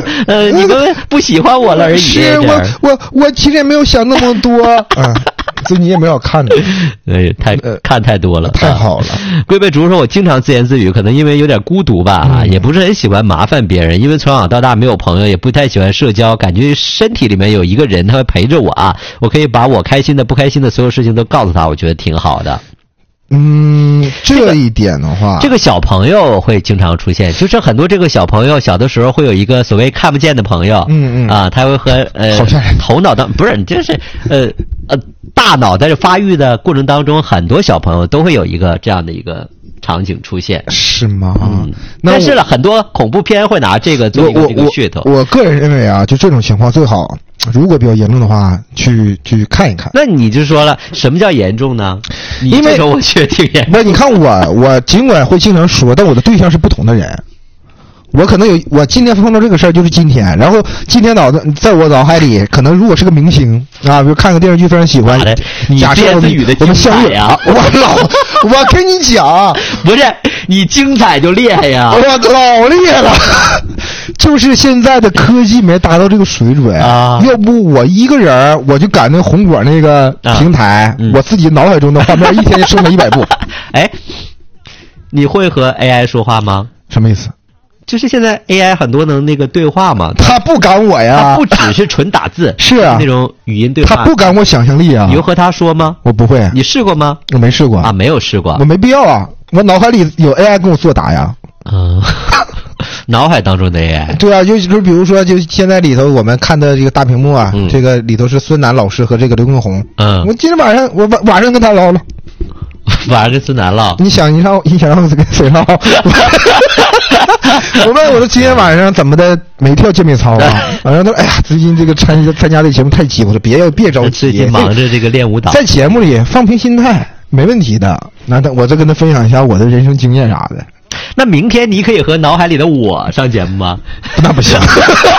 你们不喜欢我了而已。 是我其实也没有想那么多啊。所以你也没有看的， 看太多了， 太好了。 龟背竹说，我经常自言自语，可能因为有点孤独吧，也不是很喜欢麻烦别人，因为从小到大没有朋友，也不太喜欢社交，感觉身体里面有一个人，他会陪着我啊，我可以把我开心的、不开心的所有事情都告诉他，我觉得挺好的。 这一点的话， 这个小朋友会经常出现，就是很多这个小朋友小的时候会有一个所谓看不见的朋友，他会和头脑不是，就是大脑在这发育的过程当中，很多小朋友都会有一个这样的一个场景出现， 是吗？ 但是很多恐怖片会拿这个做一个噱头。 我个人认为啊，就这种情况最好，如果比较严重的话，去看一看。 那你就说了，什么叫严重呢？因为我觉得挺严重。 不是，你看我尽管会经常说，但我的对象是不同的人。我可能我今天碰到这个事儿就是今天，然后今天在我脑海里，可能如果是个明星啊，比如看个电视剧非常喜欢，假设我们相遇啊，我跟你讲， 不是你精彩就厉害呀， 我老厉害了，就是现在的科技没达到这个水准啊，要不我一个人我就赶那红果那个平台，我自己脑海中的画面一天就生了100部。 哎，你会和 AI 说话吗？ 什么意思？ 就是现在 AI 很多能那个对话嘛， 他不赶我呀， 他不只是纯打字， 是啊， 那种语音对话， 他不赶我想象力啊。 你会和他说吗？ 我不会。 你试过吗？ 我没试过啊，没有试过， 我没必要啊，我脑海里有 AI 跟我作答呀。 脑海当中的 AI。 对啊，就是比如说，就现在里头我们看的这个大屏幕啊，这个里头是孙楠老师和这个刘畊宏。我今天晚上晚上跟他唠了。 晚上跟孙楠唠， 你想让我跟谁唠？我问我说今天晚上怎么的没跳健美操啊？然后他说哎呀，最近这个参加这节目太急，我说别着急， 最近忙着这个练舞蹈， 在节目里放平心态没问题的。那我再跟他分享一下我的人生经验啥的。 那明天你可以和脑海里的我上节目吗？ 那不行。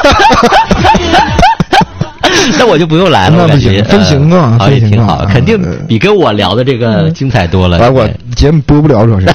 那我就不用来了， 那不行，分情况， 也挺好，肯定比跟我聊的这个精彩多了。 我节目播不了，主要是。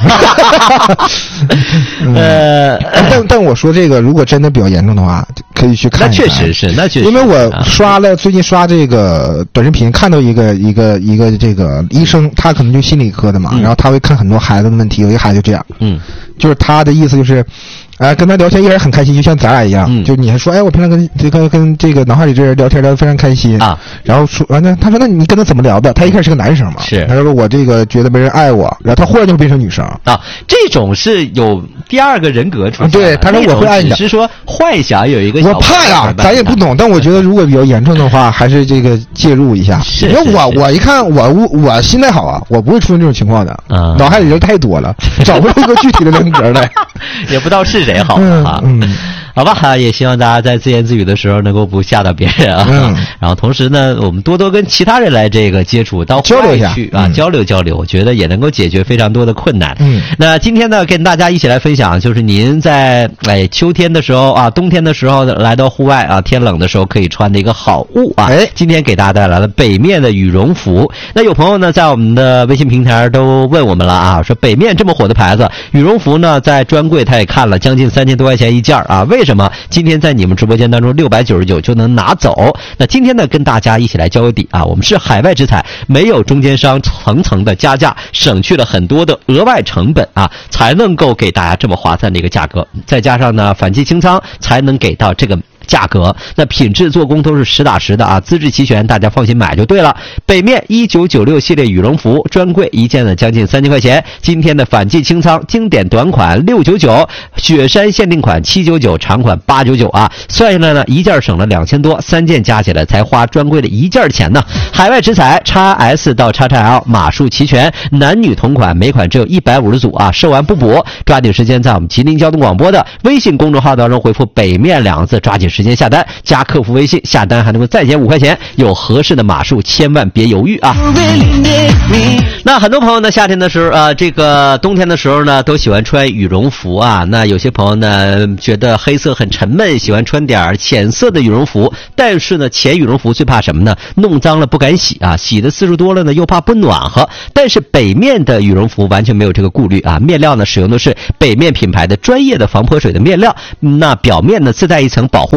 但我说这个，如果真的比较严重的话，可以去看一看。 那确实是， 因为我最近刷这个短视频，看到一个这个医生，他可能就心理科的嘛，然后他会看很多孩子的问题，有一个孩子就这样，就是他的意思就是。跟他聊天一人很开心，就像咱俩一样。就你还说，哎，我平常跟这个脑海里这人聊天聊得非常开心啊。然后说完了，他说那你跟他怎么聊的？他一开始是个男生嘛， 是。 他说我这个觉得没人爱我，然后他忽然就变成女生啊。这种是有第二个人格出现。 对，他说我会爱你的， 只是说幻想有一个。 我怕呀，咱也不懂，但我觉得如果比较严重的话，还是这个介入一下。 是。 因为我一看我心态好啊，我不会出现这种情况的。脑海里人太多了，找不出一个具体的人格来， 也不知道是谁好啊。好吧，也希望大家在自言自语的时候能够不吓到别人啊。然后同时呢，我们多跟其他人来这个接触，到户外去啊，交流，我觉得也能够解决非常多的困难。那今天呢，跟大家一起来分享，就是您在秋天的时候啊，冬天的时候来到户外啊，天冷的时候可以穿的一个好物啊。今天给大家带来了北面的羽绒服。那有朋友呢，在我们的微信平台都问我们了啊，说北面这么火的牌子，羽绒服呢，在专柜他也看了，将近3000多块钱一件啊，为什么今天在你们直播间当中699就能拿走？那今天呢，跟大家一起来交个底啊，我们是海外直采，没有中间商层层的加价，省去了很多的额外成本啊，才能够给大家这么划算的一个价格。再加上呢，反季清仓才能给到这个价格，那品质做工都是实打实的啊，资质齐全，大家放心买就对了。北面1996系列羽绒服专柜一件呢将近3000块钱，今天的反季清仓经典短款699，雪山限定款799，长款899啊，算下来呢一件省了2000多，3件加起来才花专柜的一件钱呢。海外直采 XS 到 XXL 码数齐全，男女同款，每款只有150组啊，售完不补。抓紧时间在我们吉林交通广播的微信公众号当中回复北面2个字，抓紧时间下单，加客服微信下单还能够再减5块钱，有合适的码数千万别犹豫啊。那很多朋友呢，夏天的时候这个冬天的时候呢，都喜欢穿羽绒服啊。那有些朋友呢觉得黑色很沉闷，喜欢穿点浅色的羽绒服，但是呢浅羽绒服最怕什么呢？弄脏了不敢洗啊，洗的次数多了呢又怕不暖和。但是北面的羽绒服完全没有这个顾虑啊，面料呢使用的是北面品牌的专业的防泼水的面料，那表面呢自带一层保护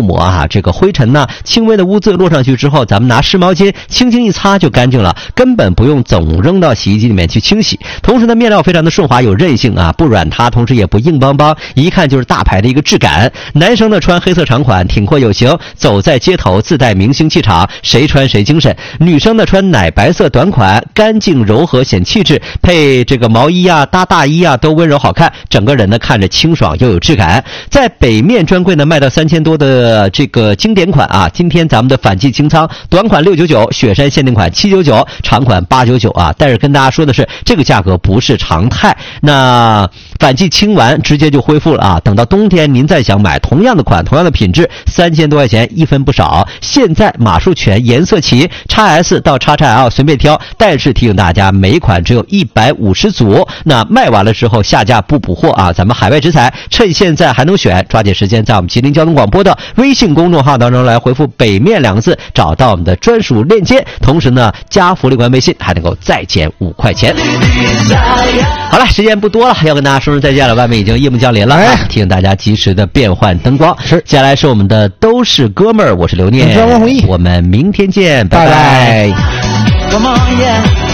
膜啊，这个灰尘呢、轻微的污渍落上去之后，咱们拿湿毛巾轻轻一擦就干净了，根本不用总扔到洗衣机里面去清洗。同时呢，面料非常的顺滑有韧性啊，不软塌，同时也不硬邦邦，一看就是大牌的一个质感。男生呢穿黑色长款，挺阔有型，走在街头自带明星气场，谁穿谁精神。女生呢穿奶白色短款，干净柔和显气质，配这个毛衣啊、搭大衣啊都温柔好看，整个人呢看着清爽又有质感。在北面专柜呢卖到3000多的这个经典款啊，今天咱们的反季清仓，短款699，雪山限定款799，长款899啊。但是跟大家说的是，这个价格不是常态，那反季清完直接就恢复了啊。等到冬天您再想买同样的款、同样的品质，3000多块钱一分不少。现在码数全，颜色齐，XS 到XXL 随便挑，但是提醒大家，每款只有150组，那卖完了之后下架不补货啊。咱们海外直采，趁现在还能选，抓紧时间在我们吉林交通广播的微信公众号当中来回复北面2个字，找到我们的专属链接，同时呢加福利官微信还能够再减5块钱。好了，时间不多了，要跟大家说声再见了，外面已经夜幕降临了，提醒大家及时的变换灯光。是，接下来是我们的都是哥们儿，我是刘念，我们明天见，拜拜。